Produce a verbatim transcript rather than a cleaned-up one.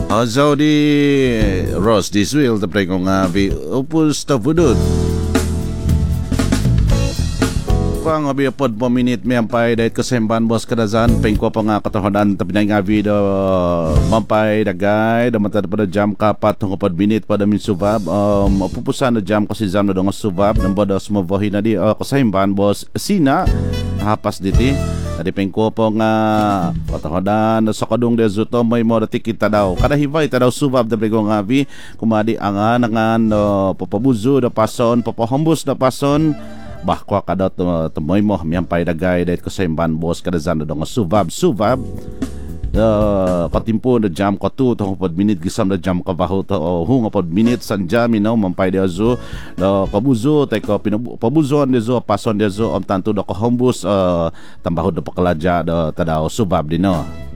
Also di Ross di Swil tapos kung nga vi upos ta vudut. Pang abi pod po minute may ampay dahit kasemban boss kadazan pengko pa nga katahodan tapi na nga video mampay dagay damatad pada jam kapat tungkol pod minute pada min subab um pupusan na jam kasi jam na dong subab ng bodos mo vohi na di uh, kasemban boss sina hapas diti. Tadi pengko po nga katahodan sa kadung de zuto may mo dati kita daw kada hibay ta daw subab da brego nga vi kumadi angan angan uh, papabuzo da pason papahambos da pason bahwa kada temoy mo miampay dagay dahil kasemban boss kada zan dong subab subab uh, katimpo na jam katu tong pod minute gisam na jam ka baho to oh, hung pod minute san jam no mampay de zo uh, pabuzo tay ko pabuzon de zo pason de zo om tanto do ko hombus uh, tambaho do pakalaja do tadaw subab dino.